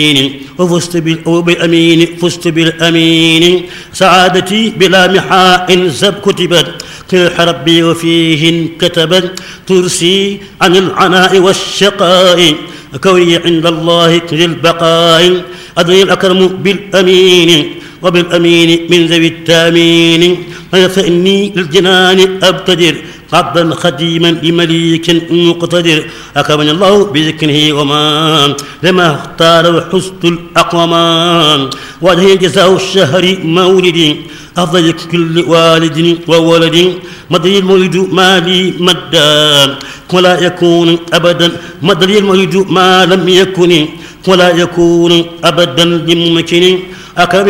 وفزت بالأمين فزت بالأمين سعادتي بلا محاء زب كتبت تلح ربي وفيه كتبت ترسي عن العناء والشقاء كوني عند الله للبقاء أدري الأكرم بالأمين وبالأمين من ذوي التامين فإني للجنان أبتدر عبدا خديما لمليك مقتدر أكرمني الله بذكره وما لما اختار حسن الأقومان وجه جزاء الشهر مولدي أفضل كل والد وولد مدري المولد مالي مدا ولا يكون أبدا مدري المولد ما لم يكن ولا يكون أبدا لممكن أكرم